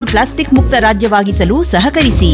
Plastic ಮುಕ್ತ ರಾಜ್ಯವಾಗಿಸಲು ಸಹಕರಿಸಿ.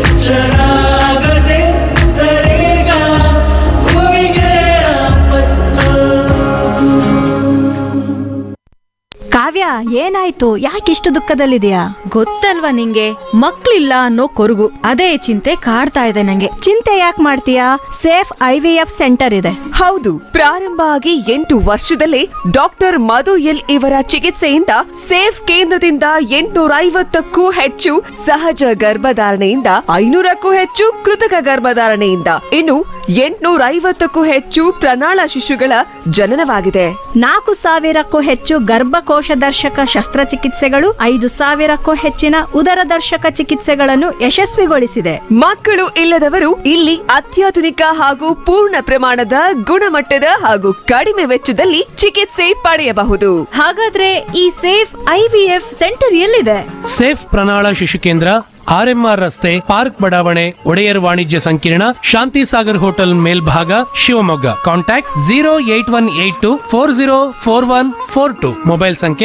ಕಾವ್ಯ, ಏನಾಯ್ತು? ಯಾಕಿಷ್ಟು ದುಃಖದಲ್ಲಿದೆಯಾ? ಗೊತ್ತಲ್ವಾ ನಿಂಗೆ, ಮಕ್ಳಿಲ್ಲ ಅನ್ನೋ ಕೊರಗು. ಅದೇ ಚಿಂತೆ ಕಾಡ್ತಾ ಇದೆ ನಂಗೆ. ಚಿಂತೆ ಯಾಕೆ ಮಾಡ್ತೀಯಾ? ಸೇಫ್ IVF ಸೆಂಟರ್ ಇದೆ. ಹೌದು, ಪ್ರಾರಂಭ ಆಗಿ 8 ವರ್ಷದಲ್ಲೇ ಡಾಕ್ಟರ್ ಮಧು ಎಲ್ ಇವರ ಚಿಕಿತ್ಸೆಯಿಂದ ಸೇಫ್ ಕೇಂದ್ರದಿಂದ 850ಕ್ಕೂ ಹೆಚ್ಚು ಸಹಜ ಗರ್ಭಧಾರಣೆಯಿಂದ 500ಕ್ಕೂ ಹೆಚ್ಚು ಕೃತಕ ಗರ್ಭಧಾರಣೆಯಿಂದ ಇನ್ನು 850ಕ್ಕೂ ಹೆಚ್ಚು ಪ್ರಣಾಳ ಶಿಶುಗಳ ಜನನವಾಗಿದೆ. 4,000ಕ್ಕೂ ಹೆಚ್ಚು ಗರ್ಭಕೋಶ ದರ್ಶಕ ಶಸ್ತ್ರಚಿಕಿತ್ಸೆಗಳು, 5,000ಕ್ಕೂ ಹೆಚ್ಚಿನ ಉದರ ದರ್ಶಕ ಚಿಕಿತ್ಸೆಗಳನ್ನು ಯಶಸ್ವಿಗೊಳಿಸಿದೆ. ಮಕ್ಕಳು ಇಲ್ಲದವರು ಇಲ್ಲಿ ಅತ್ಯಾಧುನಿಕ ಹಾಗೂ ಪೂರ್ಣ ಪ್ರಮಾಣದ ಗುಣಮಟ್ಟದ ಹಾಗೂ ಕಡಿಮೆ ವೆಚ್ಚದಲ್ಲಿ ಚಿಕಿತ್ಸೆ ಪಡೆಯಬಹುದು. ಹಾಗಾದ್ರೆ ಈ ಸೇಫ್ IVF ಸೆಂಟರ್ ಎಲ್ಲಿದೆ? ಸೇಫ್ ಪ್ರಣಾಳ ಶಿಶು ಕೇಂದ್ರ, RMR ರಸ್ತೆ, ಪಾರ್ಕ್ ಬಡಾವಣೆ, ಒಡೆಯರ್ ವಾಣಿಜ್ಯ ಸಂಕೀರ್ಣ, ಶಾಂತಿ ಸಾಗರ್ ಹೋಟೆಲ್ ಮೇಲ್ಭಾಗ, ಶಿವಮೊಗ್ಗ. ಕಾಂಟ್ಯಾಕ್ಟ್ 08182 404142. ಮೊಬೈಲ್ ಸಂಖ್ಯೆ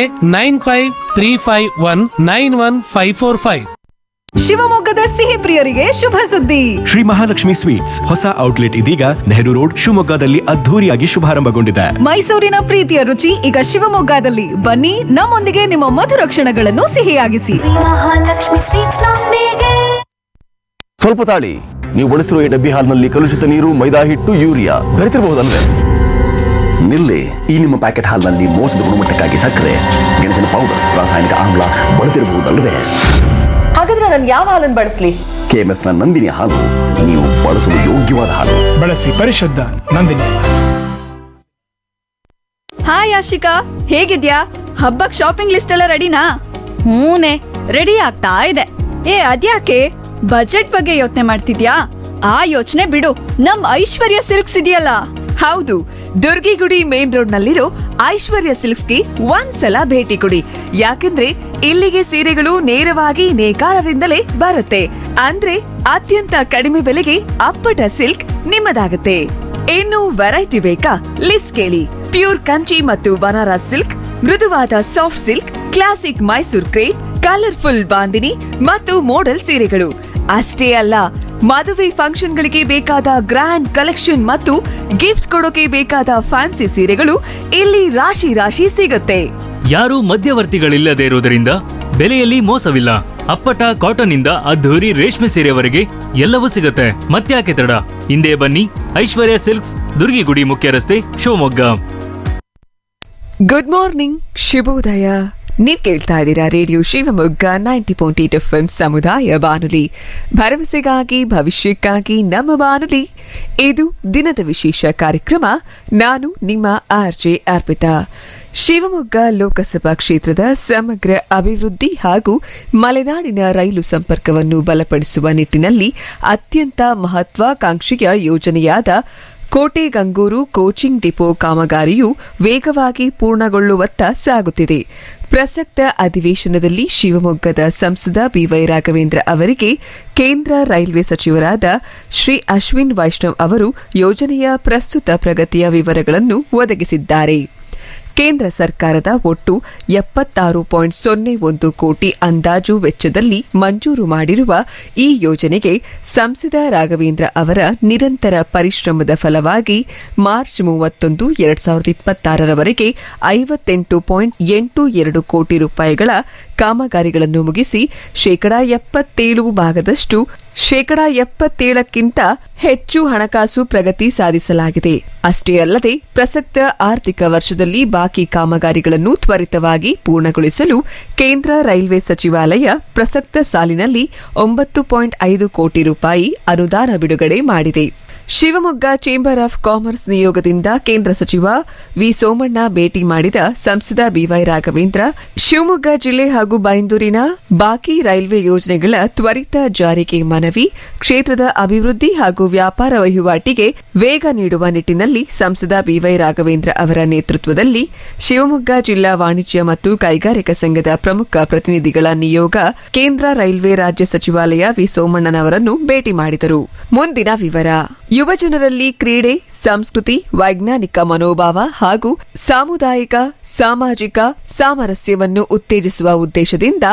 9535191545. ಶಿವಮೊಗ್ಗದ ಸಿಹಿ ಪ್ರಿಯರಿಗೆ ಶುಭ ಸುದ್ದಿ. ಶ್ರೀ ಮಹಾಲಕ್ಷ್ಮಿ ಸ್ವೀಟ್ಸ್ ಹೊಸ ಔಟ್ಲೆಟ್ ಇದೀಗ ನೆಹರು ರೋಡ್ ಶಿವಮೊಗ್ಗದಲ್ಲಿ ಅದ್ಧೂರಿಯಾಗಿ ಶುಭಾರಂಭಗೊಂಡಿದೆ. ಮೈಸೂರಿನ ಪ್ರೀತಿಯ ರುಚಿ ಈಗ ಶಿವಮೊಗ್ಗದಲ್ಲಿ. ಬನ್ನಿ, ನಮ್ಮೊಂದಿಗೆ ನಿಮ್ಮ ಮಧುರ ಕ್ಷಣಗಳನ್ನು ಸಿಹಿಯಾಗಿಸಿ. ಮಹಾಲಕ್ಷ್ಮಿ ಸ್ವೀಟ್ಸ್ ನೊಂದಿಗೆ. ಸ್ವಲ್ಪ ತಾಳಿ, ನೀವು ಬಳಸಿರುವ ಈ ಡಬ್ಬಿ ಹಾಲ್ನಲ್ಲಿ ಕಲುಷಿತ ನೀರು, ಮೈದಾ ಹಿಟ್ಟು, ಯೂರಿಯಾ ಬೆರೆತಿರಬಹುದಲ್ವೇ? ನಿಲ್ಲಿ, ಈ ನಿಮ್ಮ ಪ್ಯಾಕೆಟ್ ಹಾಲ್ನಲ್ಲಿ ಮೋಸದ ಗುಣಮಟ್ಟಕ್ಕಾಗಿ ಸಕ್ಕರೆ, ಗೆಣಸಿನ ಪೌಡರ್, ರಾಸಾಯನಿಕ ಆಮ್ಲ ಬಳಸಿರಬಹುದಲ್ವೇ? ಹಾಗಾದ್ರೆ ನಾನು ಯಾವ ಹಾಲನ್ನು ಬಳಸಲಿ? KMF ನ ನಂದಿನಿ ಹಾಲು ನೀವು ಬಳಸಲು ಯೋಗ್ಯವಾದ ಹಾಲು. ಬಳಸಿ ಪರಿಶುದ್ಧ ನಂದಿನಿ. ಹಾಯ್ ಆಶಿಕಾ, ಹೇಗಿದ್ಯಾ? ಹಬ್ಬಕ್ ಶಾಪಿಂಗ್ ಲಿಸ್ಟ್ ಎಲ್ಲ ರೆಡಿನಾ? ಹೂನೆ, ರೆಡಿ ಆಗ್ತಾ ಇದೆ. ಅದ್ಯಾಕೆ ಬಜೆಟ್ ಬಗ್ಗೆ ಯೋಚನೆ ಮಾಡ್ತಿದ್ಯಾ? ಆ ಯೋಚನೆ ಬಿಡು, ನಮ್ ಐಶ್ವರ್ಯ ಸಿಲ್ಕ್ಸ್ ಇದೆಯಲ್ಲ. ಹೌದು, ದುರ್ಗಿಗುಡಿ ಮೇನ್ ರೋಡ್ ನಲ್ಲಿರೋ ಐಶ್ವರ್ಯ ಸಿಲ್ಕ್ಸ್ಗೆ ಒಂದ್ಸಲ ಭೇಟಿ ಕೊಡಿ. ಯಾಕಂದ್ರೆ ಇಲ್ಲಿಗೆ ಸೀರೆಗಳು ನೇರವಾಗಿ ನೇಕಾರರಿಂದಲೇ ಬರುತ್ತೆ. ಅಂದ್ರೆ ಅತ್ಯಂತ ಕಡಿಮೆ ಬೆಲೆಗೆ ಅಪ್ಪಟ ಸಿಲ್ಕ್ ನಿಮ್ಮದಾಗುತ್ತೆ. ಇನ್ನು ವೆರೈಟಿ ಬೇಕಾ? ಲಿಸ್ಟ್ ಕೇಳಿ. ಪ್ಯೂರ್ ಕಂಚಿ ಮತ್ತು ಬನಾರಸ್ ಸಿಲ್ಕ್, ಮೃದುವಾದ soft silk, classic Mysore crepe, colourful bandhani ಮತ್ತು ಮೋಡಲ್ ಸೀರೆಗಳು ಅಷ್ಟೇ ಅಲ್ಲ, ಮದುವೆ ಫಂಕ್ಷನ್ಗಳಿಗೆ ಬೇಕಾದ ಗ್ರ್ಯಾಂಡ್ ಕಲೆಕ್ಷನ್ ಮತ್ತು ಗಿಫ್ಟ್ ಕೊಡೋಕೆ ಬೇಕಾದ ಫ್ಯಾನ್ಸಿ ಸೀರೆಗಳು ಇಲ್ಲಿ ರಾಶಿ ರಾಶಿ ಸಿಗುತ್ತೆ. ಯಾರು ಮಧ್ಯವರ್ತಿಗಳಿಲ್ಲದೆ ಇರುವುದರಿಂದ ಬೆಲೆಯಲ್ಲಿ ಮೋಸವಿಲ್ಲ. ಅಪ್ಪಟ ಕಾಟನ್ ಇಂದ ಅದ್ಧೂರಿ ರೇಷ್ಮೆ ಸೀರೆವರೆಗೆ ಎಲ್ಲವೂ ಸಿಗುತ್ತೆ. ಮತ್ತ್ಯಾಕೆ ತಡ, ಹಿಂದೆ ಬನ್ನಿ. ಐಶ್ವರ್ಯ ಸಿಲ್ಕ್ಸ್, ದುರ್ಗಿಗುಡಿ ಮುಖ್ಯ ರಸ್ತೆ, ಶಿವಮೊಗ್ಗ. ಗುಡ್ ಮಾರ್ನಿಂಗ್, ಶುಭೋದಯ. ನೀವ್ ಕೇಳ್ತಾ ಇದ್ದೀರಾ ರೇಡಿಯೋ ಶಿವಮೊಗ್ಗ 90.8 FM ಸಮುದಾಯ ಬಾನುಲಿ, ಭರವಸೆಗಾಗಿ ಭವಿಷ್ಯಕ್ಕಾಗಿ ನಮ್ಮ ಬಾನುಲಿ. ಇದು ದಿನದ ವಿಶೇಷ ಕಾರ್ಯಕ್ರಮ. ನಾನು ನಿಮ್ಮ RJ ಅರ್ಪಿತಾ. ಶಿವಮೊಗ್ಗ ಲೋಕಸಭಾ ಕ್ಷೇತ್ರದ ಸಮಗ್ರ ಅಭಿವೃದ್ಧಿ ಹಾಗೂ ಮಲೆನಾಡಿನ ರೈಲು ಸಂಪರ್ಕವನ್ನು ಬಲಪಡಿಸುವ ನಿಟ್ಟಿನಲ್ಲಿ ಅತ್ಯಂತ ಮಹತ್ವಾಕಾಂಕ್ಷೆಯ ಯೋಜನೆಯಾದ ಕೋಟೆಗಂಗೂರು ಕೋಚಿಂಗ್ ಡಿಪೋ ಕಾಮಗಾರಿಯು ವೇಗವಾಗಿ ಪೂರ್ಣಗೊಳ್ಳುವತ್ತ ಸಾಗುತ್ತಿದೆ. ಪ್ರಸಕ್ತ ಅಧಿವೇಶನದಲ್ಲಿ ಶಿವಮೊಗ್ಗದ ಸಂಸದ BY ರಾಘವೇಂದ್ರ ಅವರಿಗೆ ಕೇಂದ್ರ ರೈಲ್ವೆ ಸಚಿವರಾದ ಶ್ರೀ ಅಶ್ವಿನ್ ವೈಷ್ಣವ್ ಅವರು ಯೋಜನೆಯ ಪ್ರಸ್ತುತ ಪ್ರಗತಿಯ ವಿವರಗಳನ್ನು ಒದಗಿಸಿದ್ದಾರೆ. ಕೇಂದ್ರ ಸರ್ಕಾರದ ಒಟ್ಟು 76.01 ಕೋಟಿ ಅಂದಾಜು ವೆಚ್ಚದಲ್ಲಿ ಮಂಜೂರು ಮಾಡಿರುವ ಈ ಯೋಜನೆಗೆ ಸಂಸದ ರಾಘವೇಂದ್ರ ಅವರ ನಿರಂತರ ಪರಿಶ್ರಮದ ಫಲವಾಗಿ ಮಾರ್ಚ್ 31, 2026 58.82 ಕೋಟಿ ರೂಪಾಯಿಗಳ ಕಾಮಗಾರಿಗಳನ್ನು ಮುಗಿಸಿ ಶೇಕಡಾ 77 ಭಾಗದಷ್ಟು, ಶೇಕಡಾ 77ಕ್ಕಿಂತ ಹೆಚ್ಚು ಹಣಕಾಸು ಪ್ರಗತಿ ಸಾಧಿಸಲಾಗಿದೆ. ಅಷ್ಟೇ ಅಲ್ಲದೆ ಪ್ರಸಕ್ತ ಆರ್ಥಿಕ ವರ್ಷದಲ್ಲಿ ಬಾಕಿ ಕಾಮಗಾರಿಗಳನ್ನು ತ್ವರಿತವಾಗಿ ಪೂರ್ಣಗೊಳಿಸಲು ಕೇಂದ್ರ ರೈಲ್ವೆ ಸಚಿವಾಲಯ ಪ್ರಸಕ್ತ ಸಾಲಿನಲ್ಲಿ 9.5 ಕೋಟಿ ರೂಪಾಯಿ ಅನುದಾನ ಬಿಡುಗಡೆ ಮಾಡಿದೆ. ಶಿವಮೊಗ್ಗ ಚೇಂಬರ್ ಆಫ್ ಕಾಮರ್ಸ್ ನಿಯೋಗದಿಂದ ಕೇಂದ್ರ ಸಚಿವ ವಿ ಸೋಮಣ್ಣ ಭೇಟಿ ಮಾಡಿದ ಸಂಸದ BY ರಾಘವೇಂದ್ರ ಶಿವಮೊಗ್ಗ ಜಿಲ್ಲೆ ಹಾಗೂ ಬೈಂದೂರಿನ ಬಾಕಿ ರೈಲ್ವೆ ಯೋಜನೆಗಳ ತ್ವರಿತ ಜಾರಿಗೆ ಮನವಿ, ಕ್ಷೇತ್ರದ ಅಭಿವೃದ್ಧಿ ಹಾಗೂ ವ್ಯಾಪಾರ ವಹಿವಾಟಿಗೆ ವೇಗ ನೀಡುವ ನಿಟ್ಟಿನಲ್ಲಿ ಸಂಸದ BY ರಾಘವೇಂದ್ರ ಅವರ ನೇತೃತ್ವದಲ್ಲಿ ಶಿವಮೊಗ್ಗ ಜಿಲ್ಲಾ ವಾಣಿಜ್ಯ ಮತ್ತು ಕೈಗಾರಿಕಾ ಸಂಘದ ಪ್ರಮುಖ ಪ್ರತಿನಿಧಿಗಳ ನಿಯೋಗ ಕೇಂದ್ರ ರೈಲ್ವೆ ರಾಜ್ಯ ಸಚಿವಾಲಯ ವಿ ಸೋಮಣ್ಣನವರನ್ನು ಭೇಟಿ ಮಾಡಿದರು. ಮುಂದಿನ ವಿವರ. ಯುವಜನರಲ್ಲಿ ಕ್ರೀಡೆ, ಸಂಸ್ಕೃತಿ, ವೈಜ್ಞಾನಿಕ ಮನೋಭಾವ ಹಾಗೂ ಸಾಮುದಾಯಿಕ ಸಾಮಾಜಿಕ ಸಾಮರಸ್ಯವನ್ನು ಉತ್ತೇಜಿಸುವ ಉದ್ದೇಶದಿಂದ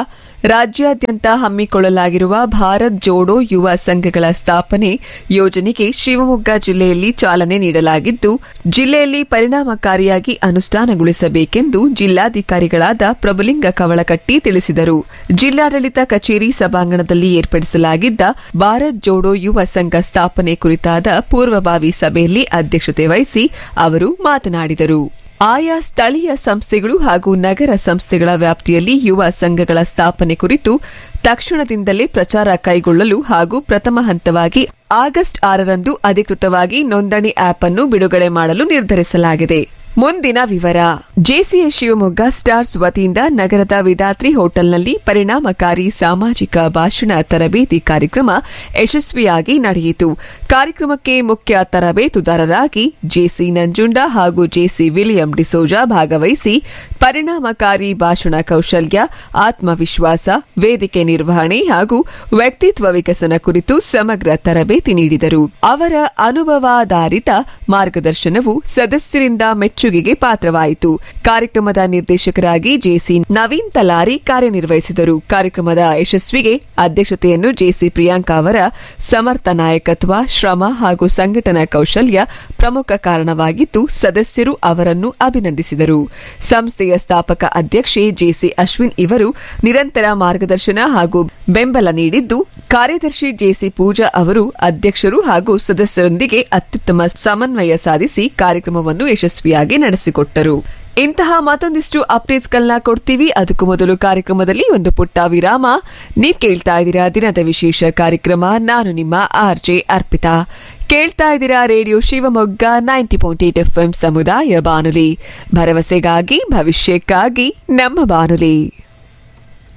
ರಾಜ್ಯಾದ್ಯಂತ ಹಮ್ಮಿಕೊಳ್ಳಲಾಗಿರುವ ಭಾರತ್ ಜೋಡೋ ಯುವ ಸಂಘಗಳ ಸ್ಥಾಪನೆ ಯೋಜನೆಗೆ ಶಿವಮೊಗ್ಗ ಜಿಲ್ಲೆಯಲ್ಲಿ ಚಾಲನೆ ನೀಡಲಾಗಿದ್ದು ಜಿಲ್ಲೆಯಲ್ಲಿ ಪರಿಣಾಮಕಾರಿಯಾಗಿ ಅನುಷ್ಠಾನಗೊಳಿಸಬೇಕೆಂದು ಜಿಲ್ಲಾಧಿಕಾರಿಗಳಾದ ಪ್ರಭುಲಿಂಗ ಕವಳಕಟ್ಟಿ ತಿಳಿಸಿದರು. ಜಿಲ್ಲಾಡಳಿತ ಕಚೇರಿ ಸಭಾಂಗಣದಲ್ಲಿ ಏರ್ಪಡಿಸಲಾಗಿದ್ದ ಭಾರತ್ ಜೋಡೋ ಯುವ ಸಂಘ ಸ್ಥಾಪನೆ ಕುರಿತಾದ ಪೂರ್ವಭಾವಿ ಸಭೆಯಲ್ಲಿ ಅಧ್ಯಕ್ಷತೆ ವಹಿಸಿ ಅವರು ಮಾತನಾಡಿದರು. ಆಯಾ ಸ್ಥಳೀಯ ಸಂಸ್ಥೆಗಳು ಹಾಗೂ ನಗರ ಸಂಸ್ಥೆಗಳ ವ್ಯಾಪ್ತಿಯಲ್ಲಿ ಯುವ ಸಂಘಗಳ ಸ್ಥಾಪನೆ ಕುರಿತು ತಕ್ಷಣದಿಂದಲೇ ಪ್ರಚಾರ ಕೈಗೊಳ್ಳಲು ಹಾಗೂ ಪ್ರಥಮ ಹಂತವಾಗಿ ಆಗಸ್ಟ್ 6ರಂದು ಅಧಿಕೃತವಾಗಿ ನೋಂದಣಿ ಆಪ್ ಅನ್ನು ಬಿಡುಗಡೆ ಮಾಡಲು ನಿರ್ಧರಿಸಲಾಗಿದೆ. ಮುಂದಿನ ವಿವರ. ಜೆಸಿಎ ಶಿವಮೊಗ್ಗ ಸ್ಟಾರ್ಸ್ ವತಿಯಿಂದ ನಗರದ ವಿಧಾತ್ರಿ ಹೋಟೆಲ್ನಲ್ಲಿ ಪರಿಣಾಮಕಾರಿ ಸಾಮಾಜಿಕ ಭಾಷಣ ತರಬೇತಿ ಕಾರ್ಯಕ್ರಮ ಯಶಸ್ವಿಯಾಗಿ ನಡೆಯಿತು. ಕಾರ್ಯಕ್ರಮಕ್ಕೆ ಮುಖ್ಯ ತರಬೇತುದಾರರಾಗಿ ಜೆಸಿ ನಂಜುಂಡ ಹಾಗೂ ಜೆಸಿ ವಿಲಿಯಂ ಡಿಸೋಜಾ ಭಾಗವಹಿಸಿ ಪರಿಣಾಮಕಾರಿ ಭಾಷಣ ಕೌಶಲ್ಯ, ಆತ್ಮವಿಶ್ವಾಸ, ವೇದಿಕೆ ನಿರ್ವಹಣೆ ಹಾಗೂ ವ್ಯಕ್ತಿತ್ವ ವಿಕಸನ ಕುರಿತು ಸಮಗ್ರ ತರಬೇತಿ ನೀಡಿದರು. ಅವರ ಅನುಭವಾಧಾರಿತ ಮಾರ್ಗದರ್ಶನವು ಸದಸ್ಯರಿಂದ ಮೆಚ್ಚುಗೆಗೆ ಪಾತ್ರವಾಯಿತು. ಕಾರ್ಯಕ್ರಮದ ನಿರ್ದೇಶಕರಾಗಿ ಜೆಸಿ ನವೀನ್ ತಲಾರಿ ಕಾರ್ಯನಿರ್ವಹಿಸಿದರು. ಕಾರ್ಯಕ್ರಮದ ಯಶಸ್ವಿಗೆ ಅಧ್ಯಕ್ಷತೆಯನ್ನು ಜೆಸಿ ಪ್ರಿಯಾಂಕಾ ಅವರ ಸಮರ್ಥ ನಾಯಕತ್ವ, ಶ್ರಮ ಹಾಗೂ ಸಂಘಟನಾ ಕೌಶಲ್ಯ ಪ್ರಮುಖ ಕಾರಣವಾಗಿದ್ದು ಸದಸ್ಯರು ಅವರನ್ನು ಅಭಿನಂದಿಸಿದರು. ಸಂಸ್ಥೆಯ ಸ್ಥಾಪಕ ಅಧ್ಯಕ್ಷೆ ಜೆಸಿ ಅಶ್ವಿನ್ ಇವರು ನಿರಂತರ ಮಾರ್ಗದರ್ಶನ ಹಾಗೂ ಬೆಂಬಲ ನೀಡಿದ್ದು, ಕಾರ್ಯದರ್ಶಿ ಜೆಸಿ ಪೂಜಾ ಅವರು ಅಧ್ಯಕ್ಷರು ಹಾಗೂ ಸದಸ್ಯರೊಂದಿಗೆ ಅತ್ಯುತ್ತಮ ಸಮನ್ವಯ ಸಾಧಿಸಿ ಕಾರ್ಯಕ್ರಮವನ್ನು ಯಶಸ್ವಿಯಾಗಿ ನಡೆಸಿಕೊಟ್ಟರು. ಇಂತಹ ಮತ್ತೊಂದಿಷ್ಟು ಅಪ್ಡೇಟ್ಸ್ಗಳನ್ನ ಕೊಡ್ತೀವಿ. ಅದಕ್ಕೂ ಮೊದಲು ಕಾರ್ಯಕ್ರಮದಲ್ಲಿ ಒಂದು ಪುಟ್ಟ ವಿರಾಮ. ನೀವ್ ಕೇಳ್ತಾ ಇದ್ದೀರಾ ದಿನದ ವಿಶೇಷ ಕಾರ್ಯಕ್ರಮ. ನಾನು ನಿಮ್ಮ ಆರ್ಜೆ ಅರ್ಪಿತಾ. ಕೇಳ್ತಾ ಇದ್ದೀರಾ ರೇಡಿಯೋ ಶಿವಮೊಗ್ಗ 90.8 FM ಸಮುದಾಯ ಬಾನುಲಿ, ಭರವಸೆಗಾಗಿ ಭವಿಷ್ಯಕ್ಕಾಗಿ ನಮ್ಮ ಬಾನುಲಿ.